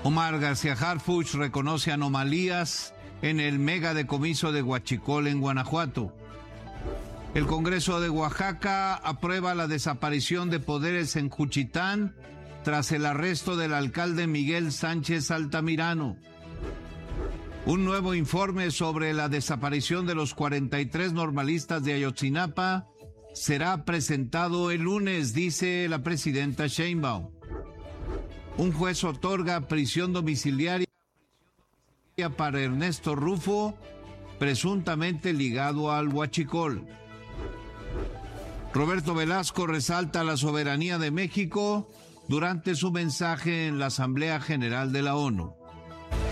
Omar García Harfuch reconoce anomalías en el megadecomiso de Huachicol en Guanajuato. El Congreso de Oaxaca aprueba la desaparición de poderes en Juchitán tras el arresto del alcalde Miguel Sánchez Altamirano. Un nuevo informe sobre la desaparición de los 43 normalistas de Ayotzinapa será presentado el lunes, dice la presidenta Sheinbaum. Un juez otorga prisión domiciliaria para Ernesto Rufo, presuntamente ligado al Huachicol. Roberto Velasco resalta la soberanía de México durante su mensaje en la Asamblea General de la ONU.